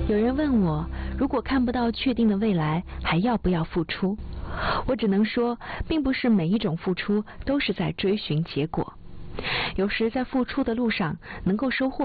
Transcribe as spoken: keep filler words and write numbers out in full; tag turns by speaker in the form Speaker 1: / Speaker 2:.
Speaker 1: 有人问我，如果看不到确定的未来，还要不要付出？我只能说，并不是每一种付出都是在追寻结果。有时在付出的路上，能够收获